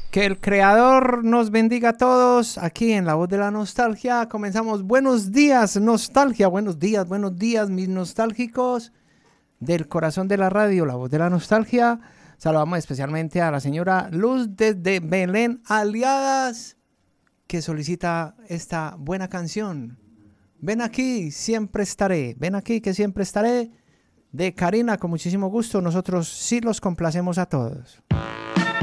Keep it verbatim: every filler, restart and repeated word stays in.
Que el Creador nos bendiga a todos aquí en La Voz de la Nostalgia. Comenzamos. Buenos días, nostalgia. Buenos días, buenos días, mis nostálgicos del corazón de la radio, La Voz de la Nostalgia. Saludamos especialmente a la señora Luz desde Belén Aliadas, que solicita esta buena canción. Ven aquí, siempre estaré. Ven aquí, que siempre estaré. De Karina, con muchísimo gusto. Nosotros sí los complacemos a todos.